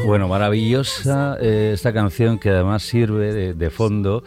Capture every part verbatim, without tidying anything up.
Bueno, maravillosa eh, esta canción, que además sirve de, de fondo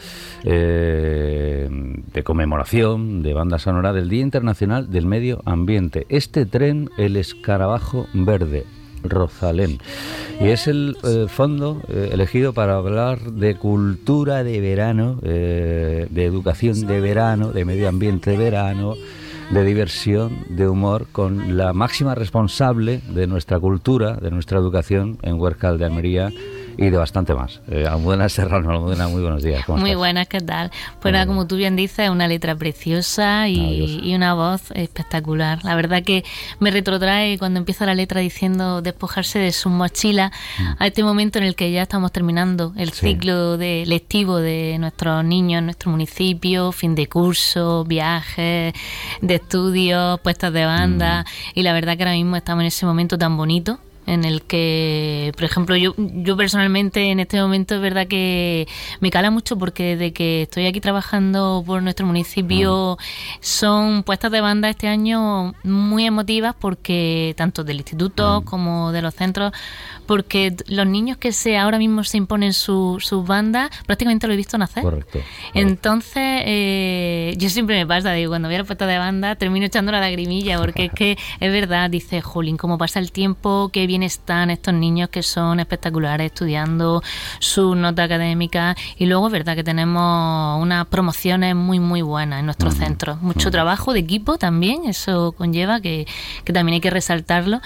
eh, de conmemoración, de banda sonora del Día Internacional del Medio Ambiente. Este tren, el escarabajo verde, Rosalén. Y es el eh, fondo eh, elegido para hablar de cultura de verano, eh, de educación de verano, de medio ambiente de verano, de diversión, de humor, con la máxima responsable de nuestra cultura, de nuestra educación en Huércal de Almería y de bastante más. Eh, Almudena Serrano, Almudena, muy buenos días. ¿Cómo muy estás? buenas, ¿qué tal? Pues nada, como tú bien dices, una letra preciosa y, y una voz espectacular. La verdad que me retrotrae cuando empieza la letra diciendo despojarse de su mochila mm. a este momento en el que ya estamos terminando el sí. ciclo de lectivo de nuestros niños en nuestro municipio, fin de curso, viajes, de estudios, puestas de banda mm. y la verdad que ahora mismo estamos en ese momento tan bonito en el que, por ejemplo, yo yo personalmente en este momento es verdad que me cala mucho, porque desde que estoy aquí trabajando por nuestro municipio mm. son puestas de banda este año muy emotivas, porque tanto del instituto mm. como de los centros, porque los niños que se ahora mismo se imponen sus su bandas prácticamente lo he visto nacer. Correcto. Correcto. Entonces eh, yo siempre me pasa, digo, cuando veo la puesta de banda termino echando la lagrimilla, porque es que es verdad, dice, jolín, cómo pasa el tiempo, qué bien están estos niños que son espectaculares estudiando sus notas académicas, y luego es verdad que tenemos unas promociones muy muy buenas en nuestros uh-huh. centros, mucho uh-huh. trabajo de equipo también, eso conlleva que, que también hay que resaltarlo,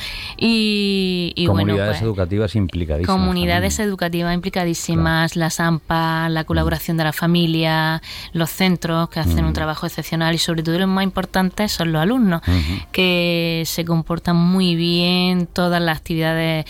y, y comunidades bueno, pues, educativas implicadísimas comunidades también. educativas implicadísimas, claro. Las AMPA, la colaboración uh-huh. de la familia, los centros que hacen uh-huh. un trabajo excepcional, y sobre todo lo más importante son los alumnos uh-huh. que se comportan muy bien, todas las actividades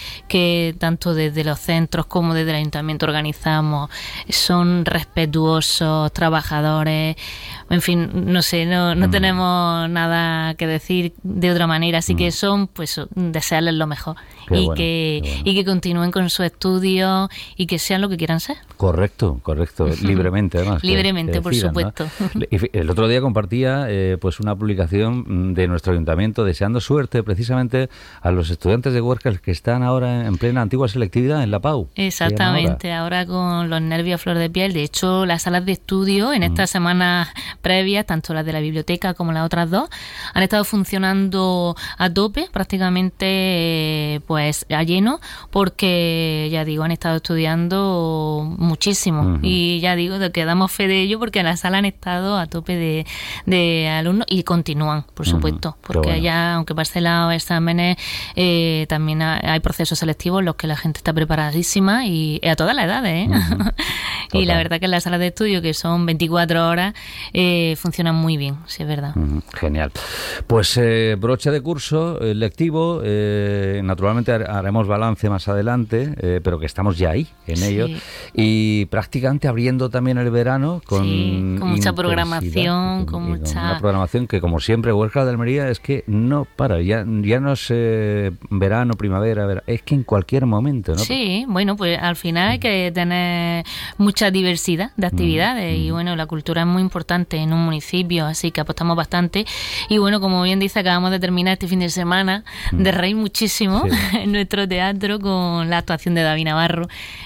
que tanto desde los centros como desde el ayuntamiento organizamos son respetuosos, trabajadores, en fin, no sé, no, no mm. tenemos nada que decir de otra manera, así mm. que son, pues, desearles lo mejor qué y, bueno, que, bueno. y que continúen con sus estudios y que sean lo que quieran ser. Correcto, correcto, libremente además. Libremente, que, que decidan, por supuesto. ¿no? El otro día compartía eh, pues una publicación de nuestro ayuntamiento deseando suerte precisamente a los estudiantes de Huércal que están ahora en plena antigua selectividad en la P A U. Exactamente, ahora? ahora con los nervios a flor de piel. De hecho, las salas de estudio en mm. estas semanas previas, tanto las de la biblioteca como las otras dos, han estado funcionando a tope, prácticamente pues a lleno, porque ya digo, han estado estudiando muchísimo uh-huh. y ya digo, que damos fe de ello, porque en la sala han estado a tope de, de alumnos y continúan, por uh-huh. supuesto, porque bueno. allá, aunque pasen los exámenes, eh, también hay procesos selectivos en los que la gente está preparadísima, y a todas las edades, ¿eh? Uh-huh. Y la verdad que en las salas de estudio, que son veinticuatro horas, eh, funcionan muy bien, sí es verdad. Uh-huh. Genial. Pues eh, broche de curso eh, lectivo, eh, naturalmente haremos balance más adelante, eh, pero que estamos ya ahí, en sí. ello, y prácticamente abriendo también el verano con, sí, con mucha programación, con, con mucha... Con una programación que, como siempre, Huércal de Almería es que no para, ya, ya no es eh, verano, primavera, verano, es que en cualquier momento, ¿no? Sí, bueno, pues al final hay que tener mucha diversidad de actividades mm, y bueno, la cultura es muy importante en un municipio, así que apostamos bastante, y bueno, como bien dice, acabamos de terminar este fin de semana mm. de reír muchísimo sí. en nuestro teatro con la actuación de David Navarro,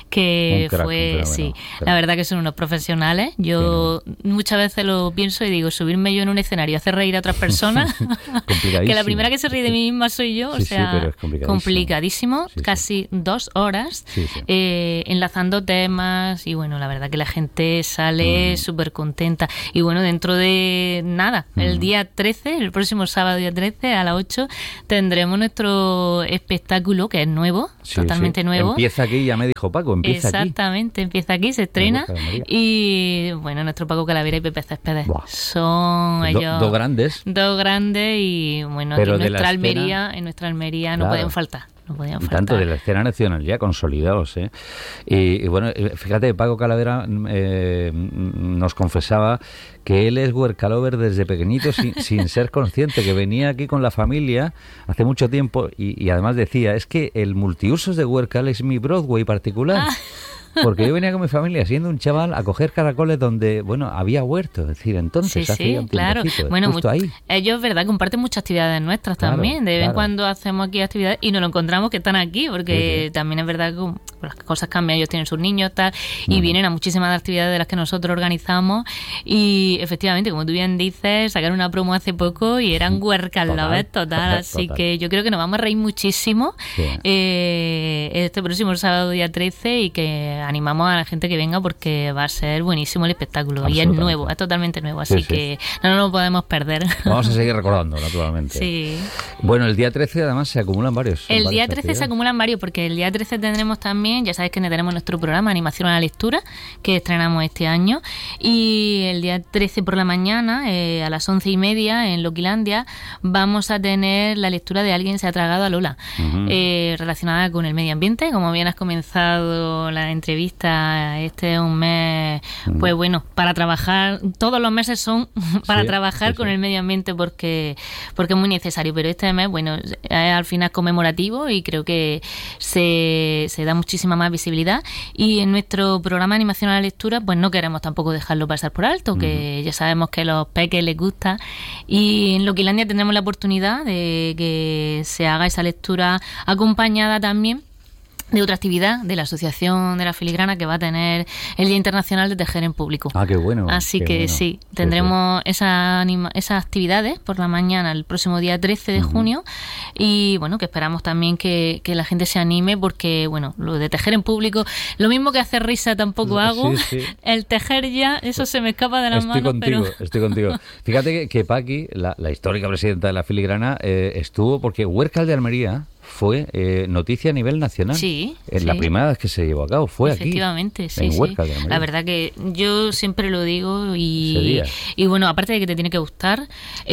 que crack, fue, sí, crack. La verdad que son unos profesionales. Yo sí. muchas veces lo pienso y digo, subirme yo en un escenario, hacer reír a otras personas, que la primera que se ríe de mí misma soy yo, sí, o sea, sí, pero es complicadísimo, complicadísimo sí, casi sí. dos horas sí, sí. Eh, enlazando temas, y bueno, la verdad que la gente sale súper mm. contenta, y bueno, dentro de nada, mm. el día trece, el próximo sábado día trece a las ocho tendremos nuestro espectáculo, que es nuevo, sí, totalmente sí. nuevo. Empieza aquí, ya me dijo Paco, empieza Exactamente, aquí. empieza aquí, se estrena, y bueno, nuestro Paco Calavera y Pepe Céspedes Buah. son Do, ellos dos grandes dos grandes y bueno, Pero aquí en nuestra escena, Almería en nuestra Almería claro. no pueden faltar. No podían faltar. Tanto de la escena nacional ya consolidados, ¿eh? Y, y bueno, fíjate, Paco Calavera eh, nos confesaba que él es huercalover desde pequeñito sin, sin ser consciente, que venía aquí con la familia hace mucho tiempo y, y además decía, es que el multiusos de Huércal es mi Broadway particular. Ah. porque yo venía con mi familia, siendo un chaval, a coger caracoles donde, bueno, había huerto, es decir, entonces, sí, hace sí, un claro. tiempecito, Bueno, justo ahí. Ellos, verdad, comparten muchas actividades nuestras claro, también, de vez claro. en cuando hacemos aquí actividades y nos lo encontramos que están aquí, porque sí, sí. también es verdad que pues, las cosas cambian, ellos tienen sus niños, tal, y uh-huh. vienen a muchísimas actividades de las que nosotros organizamos, y efectivamente, como tú bien dices, sacaron una promo hace poco y eran huercas, la vez total, así total. que yo creo que nos vamos a reír muchísimo sí. eh, este próximo sábado día trece y que animamos a la gente que venga porque va a ser buenísimo el espectáculo y es nuevo, es totalmente nuevo, así sí, que sí. no nos lo podemos perder. Vamos a seguir recordando, naturalmente. Sí. Bueno, el día trece además se acumulan varios. El día trece se acumulan varios porque el día trece tendremos también, ya sabéis que tenemos nuestro programa Animación a la Lectura que estrenamos este año y el día trece por la mañana eh, a las once y media en Loquilandia vamos a tener la lectura de Alguien se ha tragado a Lola, uh-huh. eh, relacionada con el medio ambiente. Como bien has comenzado la entrevista, este es un mes, uh-huh. pues bueno, para trabajar, todos los meses son para sí, trabajar sí, con sí. el medio ambiente porque, porque es muy necesario, pero este mes, bueno, es al final conmemorativo y creo que se, se da muchísima más visibilidad y en nuestro programa de Animación a la Lectura pues no queremos tampoco dejarlo pasar por alto, uh-huh. que ya sabemos que a los peques les gusta y en Loquilandia tendremos la oportunidad de que se haga esa lectura acompañada también de otra actividad de la Asociación de la Filigrana que va a tener el Día Internacional de Tejer en Público. Ah, qué bueno. Así qué que bueno. sí, tendremos sí, sí. Esa anima- esas actividades por la mañana el próximo día trece de uh-huh. junio y bueno, que esperamos también que, que la gente se anime porque, bueno, lo de tejer en público, lo mismo que hacer risa tampoco hago, sí, sí. el tejer ya, eso se me escapa de las estoy manos. Contigo, pero... Estoy contigo. Fíjate que, que Paqui, la, la histórica presidenta de la Filigrana, eh, estuvo porque Huércal de Almería fue eh, noticia a nivel nacional. Sí. En sí. la primera vez que se llevó a cabo fue Efectivamente, aquí. sí, en Huércal sí. de Almería. La verdad que yo siempre lo digo y, y bueno, aparte de que te tiene que gustar,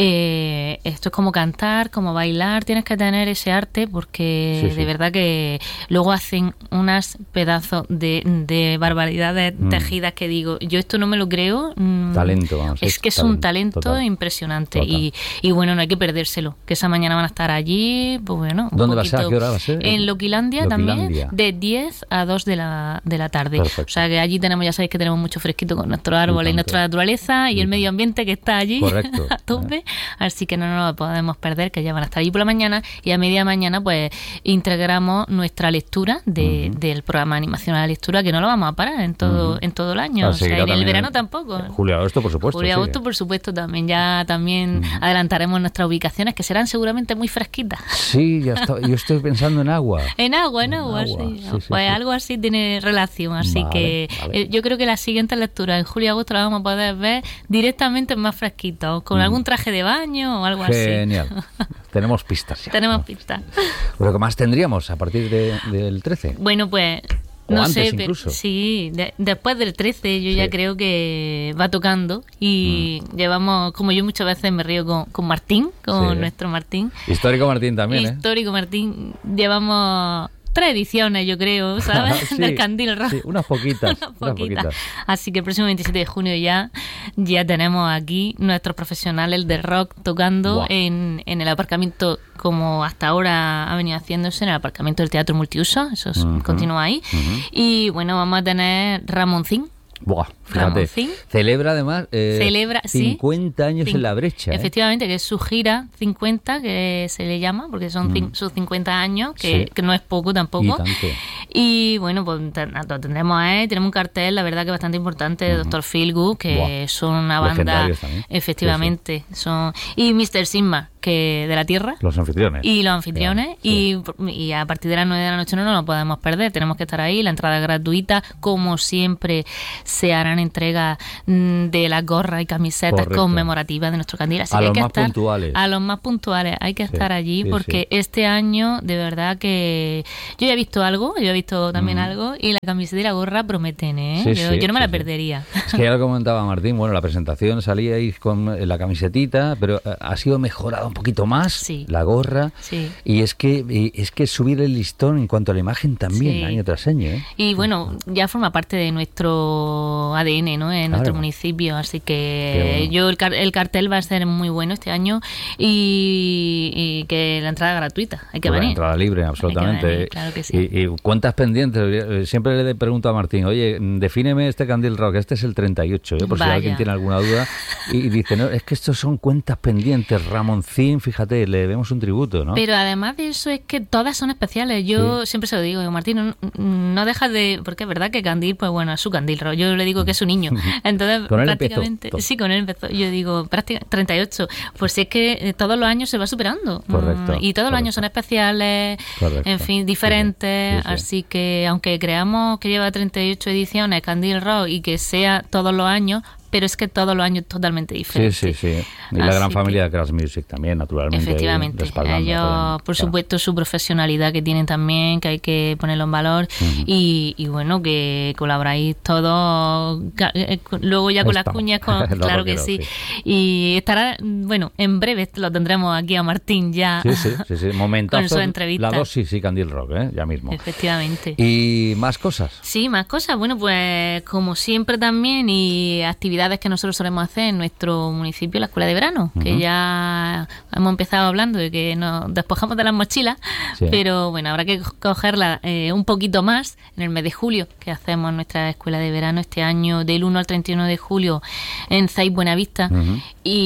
eh, esto es como cantar, como bailar, tienes que tener ese arte porque sí, sí. de verdad que luego hacen unas pedazos de, de barbaridades mm. tejidas que digo, yo esto no me lo creo. Mm, talento, vamos. Es, es que es talento, un talento total. impresionante y, y bueno, no hay que perdérselo, que esa mañana van a estar allí, pues bueno. ¿Dónde va a ser? ¿A qué hora va a ser? En Loquilandia, Loquilandia también, de diez a dos de la, de la tarde. Perfecto. O sea que allí tenemos, ya sabéis que tenemos mucho fresquito con nuestros árboles y nuestra naturaleza y, y el medio ambiente que está allí Correcto. a tope. ¿Eh? Así que no nos lo podemos perder, que ya van a estar allí por la mañana y a media mañana pues integramos nuestra lectura de, uh-huh. del programa Animación a la Lectura, que no lo vamos a parar en todo, uh-huh. en todo el año. O sea, en el verano tampoco. Julio, agosto, por supuesto. Julio, agosto, sí. por supuesto, también. Ya también uh-huh. adelantaremos nuestras ubicaciones, que serán seguramente muy fresquitas. Sí, ya está, yo estoy pensando en agua. En agua, en, en agua, agua, sí. sí, sí pues sí. algo así tiene relación. Así vale, que vale. yo creo que la siguiente lectura en julio y agosto la vamos a poder ver directamente más fresquito, con mm. algún traje de baño o algo Genial. así. Genial. Tenemos pistas ya. Tenemos pistas. ¿Pero qué más tendríamos a partir de, del trece? Bueno, pues... O no antes sé, incluso. Pero, sí, de, después del trece yo sí. ya creo que va tocando y mm. llevamos, como yo muchas veces me río con, con Martín, con sí. nuestro Martín. Histórico Martín también, ¿eh? Histórico Martín, llevamos... tres ediciones, yo creo, ¿sabes? sí, del Candil Rock. Sí, unas poquitas, unas unas poquitas. poquitas. Así que el próximo veintisiete de junio ya, ya tenemos aquí nuestros profesionales de rock tocando wow. en, en el aparcamiento, como hasta ahora ha venido haciéndose, en el aparcamiento del Teatro Multiuso, eso uh-huh. continúa ahí. Uh-huh. Y bueno, vamos a tener Ramoncín. Buah, fíjate, celebra además eh, celebra, cincuenta sí, años cin- en la brecha. Efectivamente, ¿eh? que es su gira cincuenta, que se le llama, porque son mm. sus cincuenta años, que, sí. que no es poco tampoco. Y tanto. Y bueno, pues lo tendremos ahí, tenemos un cartel, la verdad que bastante importante, de mm. doctor Feelgood, que Buah. son una banda, efectivamente, sí, sí. son y mister Sigma, que de la Tierra. Los anfitriones. Y los anfitriones. Sí. Y, y a partir de las nueve de la noche no nos lo podemos perder. Tenemos que estar ahí. La entrada es gratuita. Como siempre, se harán entregas de las gorras y camisetas Correcto. conmemorativas de nuestro Candil. Así a que los hay que más estar, puntuales. A los más puntuales. Hay que sí, estar allí sí, porque sí. este año, de verdad que... Yo ya he visto algo. Yo he visto también mm. algo. Y la camiseta y la gorra prometen, ¿eh? Sí, yo, sí, yo no me sí, la sí. perdería. Es que ya lo comentaba Martín. Bueno, la presentación salíais con la camisetita, pero ha sido mejorado un poquito más, sí. la gorra, sí. y es que y es que subir el listón en cuanto a la imagen también, sí. año tras año. ¿eh? Y bueno, ya forma parte de nuestro A D N, ¿no? En claro. nuestro municipio, así que bueno. yo el, car- el cartel va a ser muy bueno este año y, y que la entrada gratuita, hay que pues venir. La entrada libre, absolutamente. Venir, claro que sí. y, y cuentas pendientes, siempre le pregunto a Martín, oye, defíneme este Candil Rock, este es el treinta y ocho, ¿eh? por Vaya. si alguien tiene alguna duda, y dice, no, es que estos son cuentas pendientes, Ramoncín, fíjate, le debemos un tributo, ¿no? Pero además de eso es que todas son especiales, yo sí. siempre se lo digo, Martín, no, no dejas de, porque es verdad que Candil, pues bueno, es su Candil Rock, yo le digo que es su niño, entonces con él prácticamente, empezó, sí, con él empezó, yo digo, prácticamente treinta y ocho, pues es que todos los años se va superando, correcto, y todos correcto. los años son especiales, correcto. en fin, diferentes, sí, sí. así que aunque creamos que lleva treinta y ocho ediciones Candil Rock y que sea todos los años, pero es que todos los años totalmente diferentes. Sí, sí, sí. Y la Así gran familia que, de Crash Music también, naturalmente. Efectivamente. Ellos, por supuesto, su profesionalidad que tienen también, que hay que ponerlo en valor. Uh-huh. Y, y bueno, que colaboráis todos, luego ya con Ahí las estamos. cuñas, con, claro que sí. sí. Y estará, bueno, en breve lo tendremos aquí a Martín ya. Sí, sí, sí. sí. Momentazo. Con su entrevista. La dos sí, sí, Candil Rock, ¿eh? Ya mismo. Efectivamente. ¿Y más cosas? Sí, más cosas. Bueno, pues como siempre también, y actividades que nosotros solemos hacer en nuestro municipio, la escuela de verano, uh-huh. que ya hemos empezado hablando de que nos despojamos de las mochilas, sí. pero bueno, habrá que cogerla eh, un poquito más en el mes de julio, que hacemos nuestra escuela de verano este año del uno al treinta y uno de julio en Zais Buenavista, uh-huh.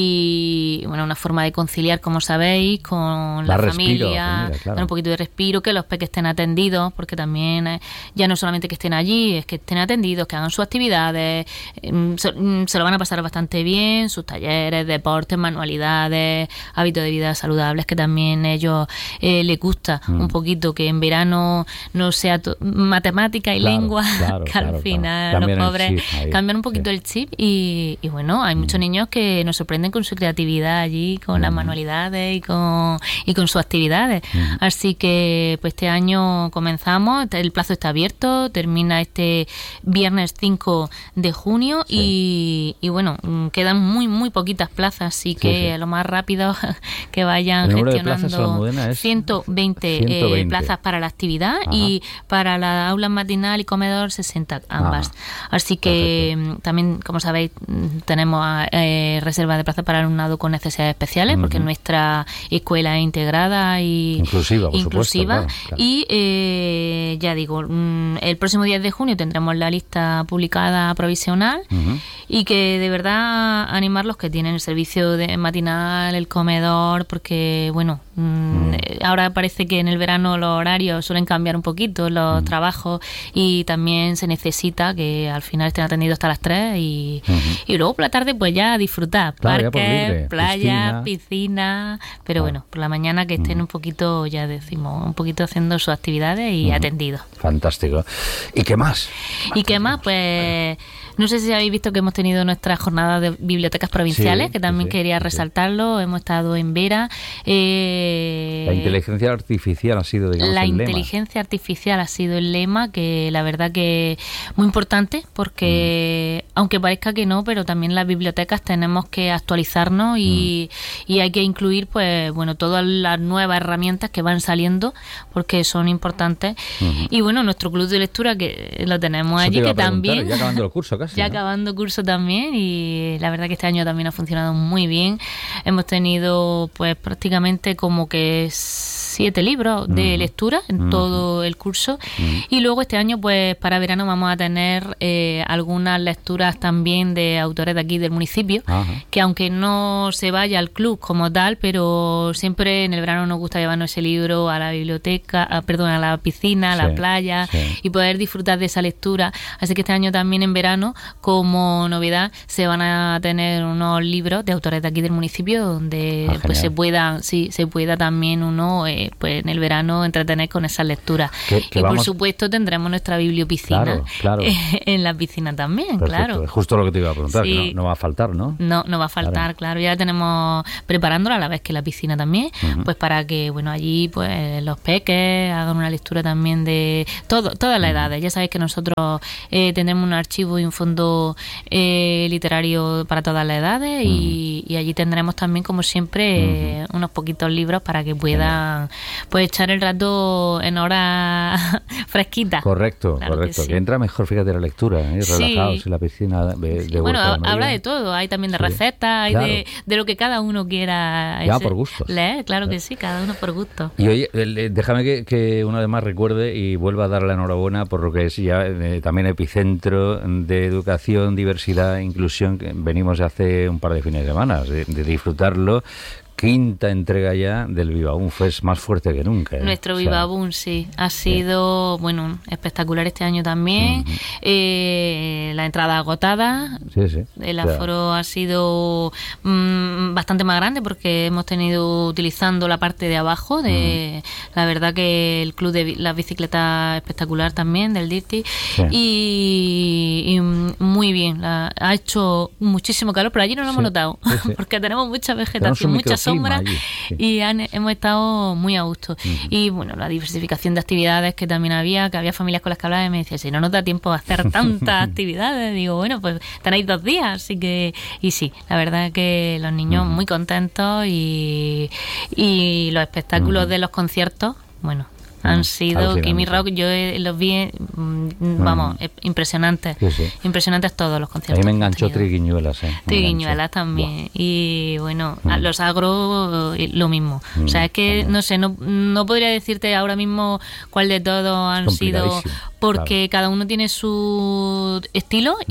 y bueno, una forma de conciliar, como sabéis, con la, la respiro, familia, familia claro. dar un poquito de respiro, que los peques estén atendidos, porque también eh, ya no solamente que estén allí, es que estén atendidos, que hagan sus actividades, eh, so, se lo van a pasar bastante bien, sus talleres, deportes, manualidades, hábitos de vida saludables, que también a ellos eh, les gusta mm. un poquito que en verano no sea to- matemática y claro, lengua, claro, que claro, al final claro. los pobres cambian un poquito sí. el chip y, y bueno, hay mm. muchos niños que nos sorprenden con su creatividad allí, con mm. las manualidades y con, y con sus actividades. Mm. Así que pues este año comenzamos, el plazo está abierto, termina este viernes cinco de junio sí. y Y, y bueno, quedan muy, muy poquitas plazas, así que sí, sí. a lo más rápido que vayan gestionando ciento veinte, ciento veinte. Eh, plazas para la actividad. Ajá. Y para la aula matinal y comedor sesenta ambas. Ajá. Así que perfecto. También, como sabéis, tenemos eh, reserva de plazas para alumnado con necesidades especiales, uh-huh. porque nuestra escuela es integrada y inclusiva, por inclusiva. Supuesto, claro, claro. Y eh, ya digo, el próximo diez de junio tendremos la lista publicada provisional uh-huh. y que de verdad animar los que tienen el servicio de matinal, el comedor, porque bueno, mm. ahora parece que en el verano los horarios suelen cambiar un poquito, los mm. trabajos, y también se necesita que al final estén atendidos hasta las tres y, uh-huh. y luego por la tarde pues ya disfrutar, claro, parques, playa, piscina, piscina pero ah. bueno, por la mañana que estén mm. un poquito, ya decimos, un poquito haciendo sus actividades y mm. atendidos. Fantástico. ¿Y qué más? ¿Y qué más? Pues no sé si habéis visto que hemos tenido nuestra jornada de bibliotecas provinciales, sí, que también sí, quería sí. resaltarlo. Hemos estado en Vera. Eh, la inteligencia artificial ha sido, digamos, la el lema. La inteligencia artificial ha sido el lema, que la verdad que muy importante, porque mm. aunque parezca que no, pero también las bibliotecas tenemos que actualizarnos y, mm. y hay que incluir, pues bueno, todas las nuevas herramientas que van saliendo, porque son importantes. Mm. Y bueno, nuestro club de lectura, que lo tenemos Eso allí, que también... Ya acabando el curso casi. Ya ¿no? acabando curso también, y la verdad que este año también ha funcionado muy bien. Hemos tenido pues prácticamente como que siete libros de uh-huh. lectura en uh-huh. todo el curso uh-huh. y luego este año pues para verano vamos a tener eh, algunas lecturas también de autores de aquí del municipio, uh-huh. que aunque no se vaya al club como tal, pero siempre en el verano nos gusta llevarnos ese libro a la biblioteca, a, perdón, a la piscina, a sí, la playa sí. y poder disfrutar de esa lectura. Así que este año también en verano, como novedad, se van a tener unos libros de autores de aquí del municipio donde ah, pues se pueda, sí, se pueda también uno eh, pues, pues en el verano entretener con esas lecturas. Que, que y vamos... por supuesto tendremos nuestra bibliopiscina claro, claro. en la piscina también. Perfecto. Claro. Es justo lo que te iba a preguntar, Sí. que no, no va a faltar, ¿no? No, no va a faltar, claro. claro. Ya la tenemos preparándola a la vez que la piscina también, uh-huh. pues para que, bueno, allí pues los peques hagan una lectura también de todo, todas las uh-huh. edades. Ya sabéis que nosotros eh, tenemos un archivo y un fondo eh, literario para todas las edades uh-huh. y, y allí tendremos también, como siempre, uh-huh. unos poquitos libros para que puedan pues echar el rato en horas fresquitas. Correcto, claro correcto. Que, sí. que entra mejor, fíjate, la lectura, ¿eh? Relajados sí. en la piscina. De, de bueno, de habla de todo. Hay también de sí. recetas, hay claro. de, de lo que cada uno quiera ya, por gustos. leer. Claro que sí, cada uno por gusto. Y oye, déjame que, que una vez más recuerde y vuelva a dar la enhorabuena por lo que es ya eh, también epicentro de educación, diversidad e inclusión, que venimos de hace un par de fines de semana, de, de disfrutarlo. Quinta entrega ya del Viva Boom, fue más fuerte que nunca. ¿eh? Nuestro o sea, Viva Boom, sí, ha sido, sí. bueno, espectacular este año también. Uh-huh. Eh, la entrada agotada, sí, sí. el aforo o sea. ha sido mmm, bastante más grande porque hemos tenido utilizando la parte de abajo. De uh-huh. La verdad que el club de las bicicletas espectacular también, del Dirty. Sí. Y, y muy bien, la, ha hecho muchísimo calor, pero allí no lo sí. hemos notado sí, sí. porque tenemos mucha vegetación, muchas sombra allí, sí. y han, hemos estado muy a gusto. Uh-huh. Y bueno, la diversificación de actividades que también había, que había familias con las que hablaba y me decía, si no nos da tiempo a hacer tantas actividades, digo, bueno, pues tenéis dos días, así que, y sí, la verdad es que los niños uh-huh. muy contentos y, y los espectáculos uh-huh. de los conciertos, bueno, han sido Kimi Rock, yo los vi, vamos, mm. impresionantes, sí, sí. impresionantes todos los conciertos. A mí me enganchó Triguiñuelas, ¿eh? Triguiñuelas también. Wow. Y bueno, mm. los agro, lo mismo. Mm. O sea, es que, no sé, no, no podría decirte ahora mismo cuál de todos han sido, porque claro. cada uno tiene su estilo mm.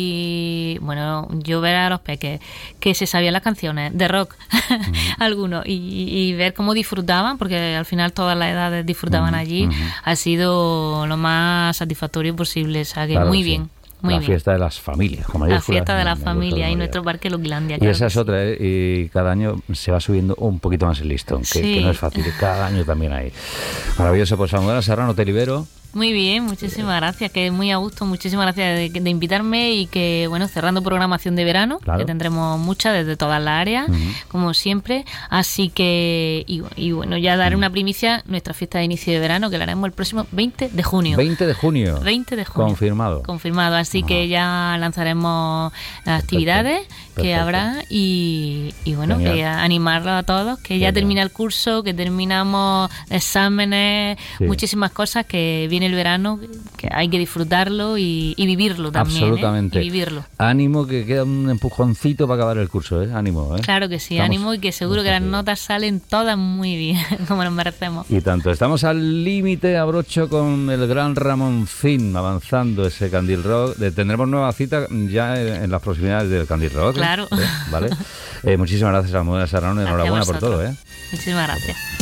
y, bueno, yo ver a los peques que se sabían las canciones de rock, mm. algunos, y, y ver cómo disfrutaban, porque al final todas las edades disfrutaban allí, uh-huh. ha sido lo más satisfactorio posible, o sea que claro, muy sí. bien. Muy la bien. fiesta de las familias. Como la fiesta de la familia y nuestro parque Loquilandia. Y claro esa es otra, ¿eh? Y cada año se va subiendo un poquito más el listón, que, sí. que no es fácil, cada año también hay. Maravilloso, pues Almudena Serrano, te libero. Muy bien, muchísimas gracias, que muy a gusto, muchísimas gracias de, de invitarme y que, bueno, cerrando programación de verano, claro. que tendremos muchas desde todas las áreas, uh-huh. como siempre, así que, y, y bueno, ya daré uh-huh. una primicia, nuestra fiesta de inicio de verano, que la haremos el próximo veinte de junio. veinte de junio. veinte de junio. Confirmado. Confirmado, así uh-huh. que ya lanzaremos las actividades Perfecto. que Perfecto. habrá y, y bueno, Genial. que animarlos a todos, que Genial. ya termina el curso, que terminamos exámenes, sí. muchísimas cosas, que viene el verano, que hay que disfrutarlo y, y vivirlo también. Absolutamente. ¿eh? Y vivirlo. Ánimo, que queda un empujoncito para acabar el curso, ¿eh? Ánimo, ¿eh? Claro que sí, Estamos ánimo y que seguro que las notas salen todas muy bien, como nos merecemos. Y tanto. Estamos al límite, abrocho, con el gran Ramoncín avanzando ese Candil Rock. Tendremos nueva cita ya en las proximidades del Candil Rock. Claro. ¿eh? ¿Vale? Eh, muchísimas gracias, Almudena Serrano. Enhorabuena por todo, ¿eh? Muchísimas gracias.